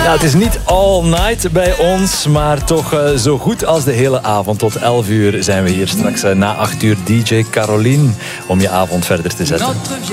Ja, het is niet all night bij ons, maar toch zo goed als de hele avond. Tot 11 uur zijn we hier straks na 8 uur DJ Caroline om je avond verder te zetten.